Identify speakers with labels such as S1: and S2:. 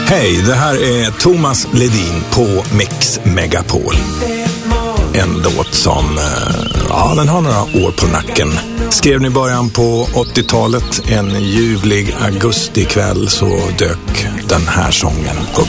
S1: Hej, det här är Thomas Ledin på Mix Megapol. En låt som, den har några år på nacken. Skrev ni i början på 80-talet, en ljuvlig augustikväll så dök den här sången upp.